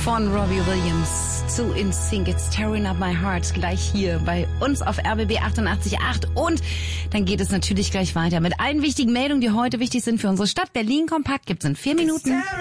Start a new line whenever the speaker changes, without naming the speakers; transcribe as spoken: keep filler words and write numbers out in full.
von Robbie Williams zu In Sync. It's Tearing Up My Heart. Gleich hier bei uns auf R B B achtundachtzig Komma acht. Und dann geht es natürlich gleich weiter mit allen wichtigen Meldungen, die heute wichtig sind für unsere Stadt. Berlin Kompakt gibt's in vier Minuten.